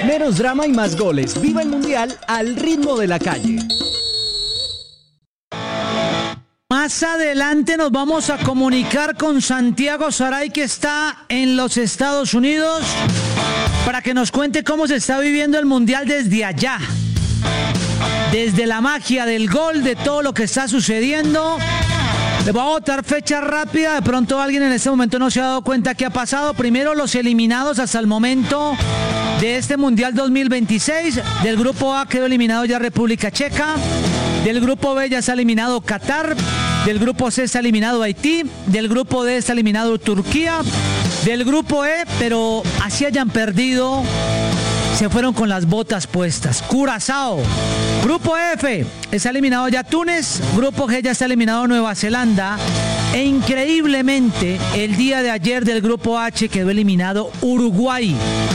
Menos drama y más goles. Viva el Mundial al ritmo de la calle. Más adelante nos vamos a comunicar con Santiago Saray, que está en los Estados Unidos, para que nos cuente cómo se está viviendo el Mundial desde allá. Desde la magia del gol, de todo lo que está sucediendo. Les voy a botar fecha rápida. De pronto alguien en este momento no se ha dado cuenta qué ha pasado. Primero, los eliminados hasta el momento de este Mundial 2026. Del grupo A quedó eliminado ya República Checa. Del grupo B ya está eliminado Qatar. Del grupo C está eliminado Haití. Del grupo D está eliminado Turquía. Del grupo E, pero así hayan perdido, se fueron con las botas puestas, Curazao. Grupo F está eliminado ya Túnez. Grupo G ya está eliminado Nueva Zelanda. E increíblemente, el día de ayer del grupo H quedó eliminado Uruguay.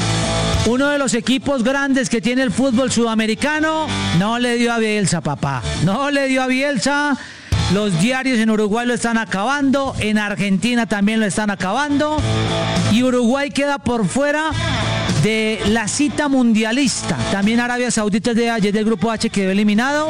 Uno de los equipos grandes que tiene el fútbol sudamericano. No le dio a Bielsa, papá. No le dio a Bielsa. Los diarios en Uruguay lo están acabando. En Argentina también lo están acabando. Y Uruguay queda por fuera de la cita mundialista. También Arabia Saudita de ayer del grupo H quedó eliminado.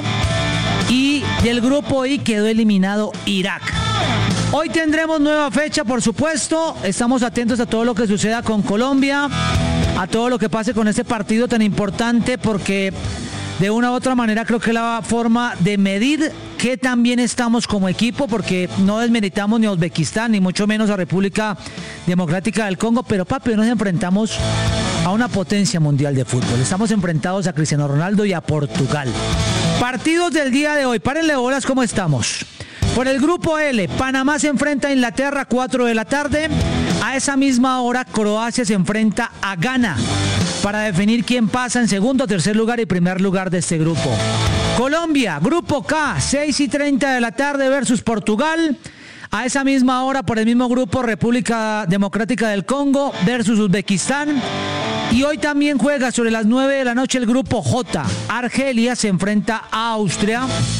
Y del grupo I quedó eliminado Irak. Hoy tendremos nueva fecha, por supuesto. Estamos atentos a todo lo que suceda con Colombia, a todo lo que pase con este partido tan importante, porque de una u otra manera creo que es la forma de medir que también estamos como equipo, porque no desmeritamos ni a Uzbekistán, ni mucho menos a República Democrática del Congo, pero papi, hoy nos enfrentamos a una potencia mundial de fútbol. Estamos enfrentados a Cristiano Ronaldo y a Portugal. Partidos del día de hoy, párenle bolas cómo estamos. Por el grupo L, Panamá se enfrenta a Inglaterra, 4 de la tarde. A esa misma hora, Croacia se enfrenta a Ghana para definir quién pasa en segundo, tercer lugar y primer lugar de este grupo. Colombia, grupo K, 6:30 de la tarde versus Portugal. A esa misma hora, por el mismo grupo, República Democrática del Congo versus Uzbekistán. Y hoy también juega sobre las 9 de la noche el grupo J. Argelia se enfrenta a Austria.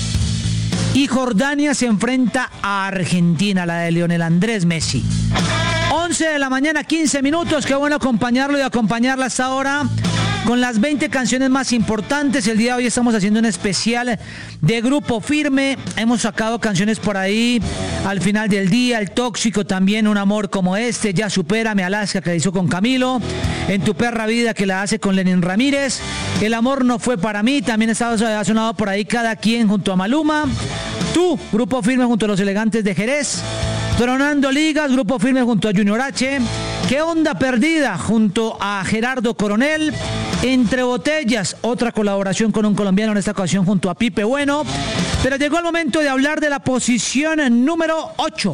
Y Jordania se enfrenta a Argentina, la de Lionel Andrés Messi. 11 de la mañana, 15 minutos. Qué bueno acompañarlo y acompañarla hasta ahora con las 20 canciones más importantes. El día de hoy estamos haciendo un especial de Grupo Firme. Hemos sacado canciones por ahí al final del día. El Tóxico también, Un amor como este. Ya supérame, Alaska, que la hizo con Camilo. En tu perra vida, que la hace con Lenin Ramírez. El amor no fue para mí. También ha sonado por ahí Cada quien junto a Maluma. Tú, Grupo Firme junto a Los Elegantes de Jerez. Tronando Ligas, Grupo Firme junto a Junior H. ¿Qué onda perdida? Junto a Gerardo Coronel. Entre Botellas, otra colaboración con un colombiano, en esta ocasión junto a Pipe Bueno. Pero llegó el momento de hablar de la posición número 8.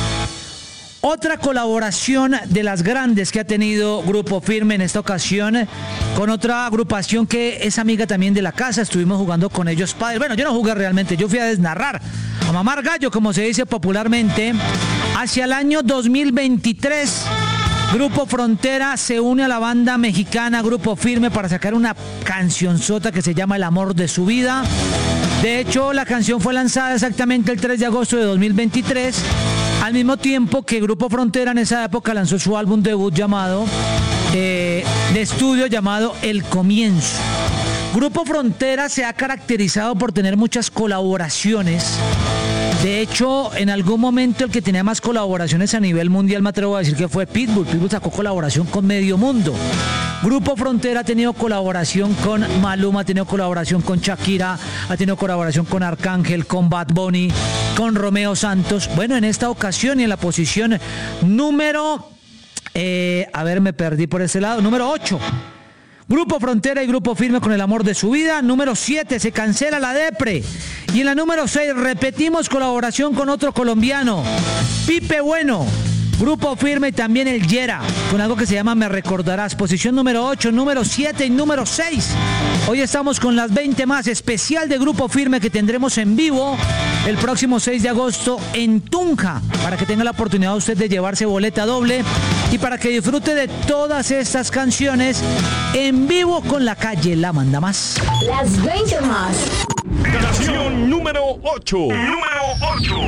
Otra colaboración de las grandes que ha tenido Grupo Firme en esta ocasión con otra agrupación que es amiga también de la casa. Estuvimos jugando con ellos padres. Bueno, yo no jugué realmente, yo fui a desnarrar, a mamar gallo, como se dice popularmente. Hacia el año 2023, Grupo Frontera se une a la banda mexicana Grupo Firme para sacar una cancionzota que se llama El amor de su vida. De hecho, la canción fue lanzada exactamente el 3 de agosto de 2023, al mismo tiempo que Grupo Frontera en esa época lanzó su álbum debut llamado de estudio llamado El Comienzo. Grupo Frontera se ha caracterizado por tener muchas colaboraciones. De hecho, en algún momento el que tenía más colaboraciones a nivel mundial, me atrevo a decir que fue Pitbull. Pitbull sacó colaboración con medio mundo. Grupo Frontera ha tenido colaboración con Maluma, ha tenido colaboración con Shakira, ha tenido colaboración con Arcángel, con Bad Bunny, con Romeo Santos. Bueno, en esta ocasión y en la posición número... me perdí por ese lado. Número 8. Grupo Frontera y Grupo Firme con El amor de su vida. Número 7, se cancela la depre. Y en la número 6 repetimos colaboración con otro colombiano, Pipe Bueno. Grupo Firme y también el Yera, con algo que se llama Me Recordarás. Posición número 8, número 7 y número 6. Hoy estamos con las 20 más, especial de Grupo Firme que tendremos en vivo el próximo 6 de agosto en Tunja, para que tenga la oportunidad usted de llevarse boleta doble y para que disfrute de todas estas canciones en vivo con La Calle La Manda Más. Las 20 más. Canción número 8.